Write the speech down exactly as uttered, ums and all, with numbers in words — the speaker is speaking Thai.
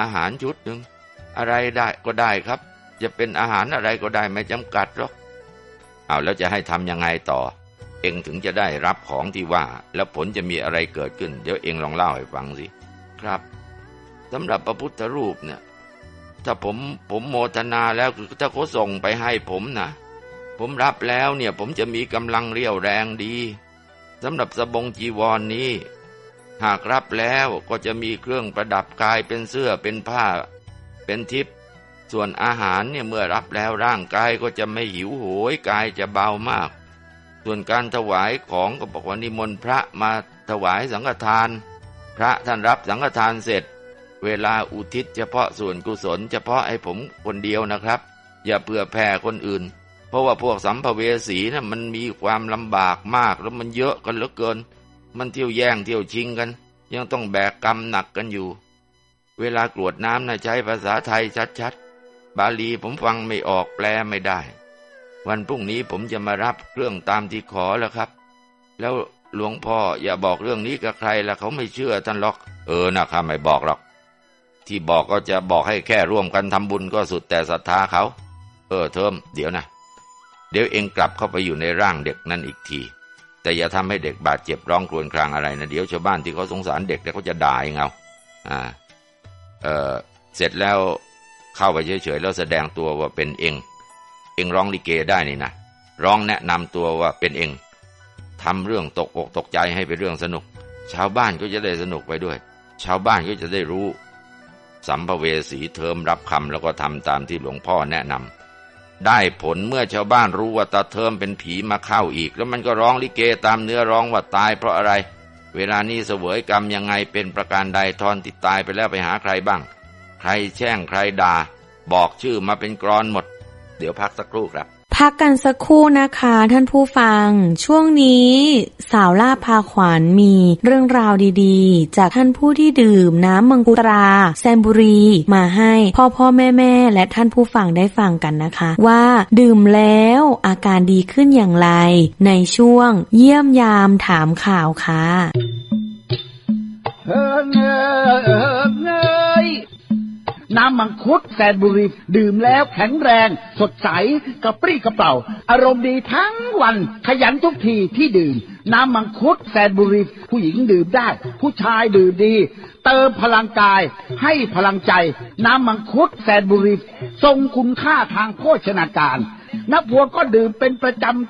อาหารชุดหนึ่งอะไรได้ก็ได้ครับจะเป็นอาหารอะไรก็ได้ไม่จำกัดหรอกเอาแล้วจะให้ทำยังไงต่อเองถึงจะได้รับของที่ว่าแล้วผลจะมีอะไรเกิดขึ้นเดี๋ยวเองลองเล่าให้ฟังสิครับสำหรับพระพุทธรูปเนี่ยถ้าผมผมโมทนาแล้วคือถ้าเขาส่งไปให้ผมนะผมรับแล้วเนี่ยผมจะมีกำลังเรี่ยวแรงดีสำหรับสบงจีวร น, นี้หากรับแล้วก็จะมีเครื่องประดับกายเป็นเสื้อเป็นผ้าเป็นทิพย์ส่วนอาหารเนี่ยเมื่อรับแล้วร่างกายก็จะไม่หิวโหยกายจะเบามากส่วนการถวายของก็บอกว่านิมนต์พระมาถวายสังฆทานพระท่านรับสังฆทานเสร็จเวลาอุทิศเฉพาะส่วนกุศลเฉพาะให้ผมคนเดียวนะครับอย่าเผื่อแผ่คนอื่นเพราะว่าพวกสัมภเวสีนะ่ะมันมีความลำบากมากแล้วมันเยอะกันเหลือเกินมันเที่ยวแย่งเที่ยวชิงกันยังต้องแบกกรรมหนักกันอยู่เวลากรวดน้ำนะใช้ภาษาไทยชัดๆบาลีผมฟังไม่ออกแปลไม่ได้วันพรุ่งนี้ผมจะมารับเครื่องตามที่ขอแล้วครับแล้วหลวงพ่ออย่าบอกเรื่องนี้กับใครละเขาไม่เชื่อท่านหรอกเออนะข้าไม่บอกหรอกที่บอกก็จะบอกให้แค่ร่วมกันทำบุญก็สุดแต่ศรัทธาเขาเออเทิมเดี๋ยวนะเดี๋ยวเองกลับเข้าไปอยู่ในร่างเด็กนั่นอีกทีแต่อย่าทำให้เด็กบาดเจ็บร้องครวญครางอะไรนะเดี๋ยวชาวบ้านที่เขาสงสารเด็กแล้วเขาจะด่าเองเอาอ่าเออเสร็จแล้วเข้าไปเฉยๆแล้วแสดงตัวว่าเป็นเองเองร้องลิเกได้นี่นะร้องแนะนำตัวว่าเป็นเองทำเรื่องตกอกตกใจให้เป็นเรื่องสนุกชาวบ้านก็จะได้สนุกไปด้วยชาวบ้านก็จะได้รู้สัมภเวสีเทิมรับคำแล้วก็ทำตามที่หลวงพ่อแนะนำได้ผลเมื่อชาวบ้านรู้ว่าตาเทิมเป็นผีมาเข้าอีกแล้วมันก็ร้องลิเกตามเนื้อร้องว่าตายเพราะอะไรเวลานี้เสวยกรรมยังไงเป็นประการใดทอนติดตายไปแล้วไปหาใครบ้างใครแช่งใครด่าบอกชื่อมาเป็นกลอนหมดเดี๋ยวพักสักครู่ครับพักกันสักครู่นะคะท่านผู้ฟังช่วงนี้สาวล่าพาขวัญมีเรื่องราวดีๆจากท่านผู้ที่ดื่มน้ำมังคุตราแซมบุรีมาให้พ่อพ่อแม่แม่และท่านผู้ฟังได้ฟังกันนะคะว่าดื่มแล้วอาการดีขึ้นอย่างไรในช่วงเยี่ยมยามถามข่าวค่ะเฮ้ยเฮ้ยน้ำมังคุดแซนบุรีดื่มแล้วแข็งแรงสดใสกระปรี้กระเปร่าอารมณ์ดีทั้งวันขยันทุกทีที่ดื่มน้ำมังคุดแซนบุรีผู้หญิงดื่มได้ผู้ชายดื่มดีเติมพลังกายให้พลังใจน้ำมังคุดแซนบุรีทรงคุณค่าทางโภชนาการนักบัวก็ดื่มเป็นประจำ